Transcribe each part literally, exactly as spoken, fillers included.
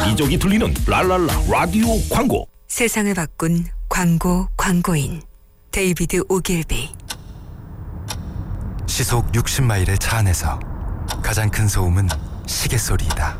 이적이 들리는 랄랄라 라디오 광고. 세상을 바꾼 광고 광고인 데이비드 오길비. 시속 육십 마일의 차 안에서 가장 큰 소음은 시계 소리이다.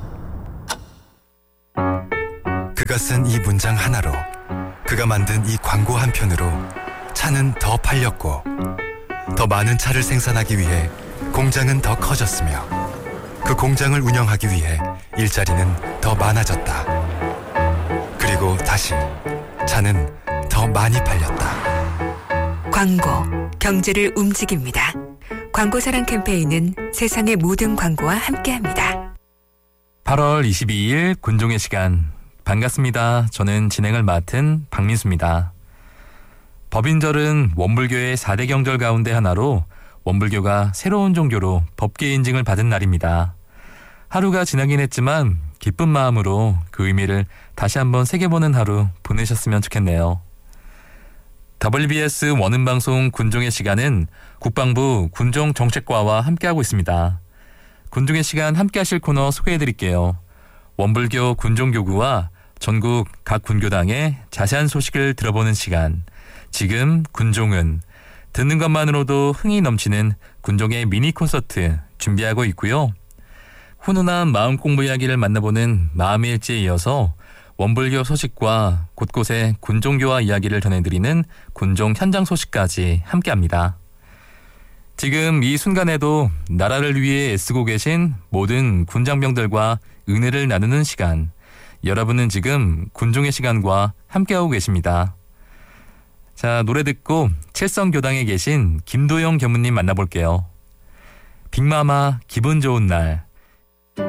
그가 쓴 이 문장 하나로, 그가 만든 이 광고 한 편으로 차는 더 팔렸고, 더 많은 차를 생산하기 위해 공장은 더 커졌으며, 그 공장을 운영하기 위해 일자리는 더 많아졌다. 그리고 다시 차는 더 많이 팔렸다. 광고, 경제를 움직입니다. 광고사랑 캠페인은 세상의 모든 광고와 함께합니다. 팔월 이십이일 군종의 시간, 반갑습니다. 저는 진행을 맡은 박민수입니다. 법인절은 원불교의 사 대 경절 가운데 하나로 원불교가 새로운 종교로 법계 인증을 받은 날입니다. 하루가 지나긴 했지만 기쁜 마음으로 그 의미를 다시 한번 새겨보는 하루 보내셨으면 좋겠네요. 더블유비에스 원음방송 군종의 시간은 국방부 군종정책과와 함께하고 있습니다. 군종의 시간 함께하실 코너 소개해드릴게요. 원불교 군종교구와 전국 각 군교당의 자세한 소식을 들어보는 시간, 지금 군종은 듣는 것만으로도 흥이 넘치는 군종의 미니 콘서트 준비하고 있고요. 훈훈한 마음 공부 이야기를 만나보는 마음의 일지에 이어서 원불교 소식과 곳곳의 군종교와 이야기를 전해드리는 군종 현장 소식까지 함께합니다. 지금 이 순간에도 나라를 위해 애쓰고 계신 모든 군장병들과 은혜를 나누는 시간, 여러분은 지금 군종의 시간과 함께하고 계십니다. 자, 노래 듣고 칠성교당에 계신 김도영 교무님 만나볼게요. 빅마마 기분 좋은 날,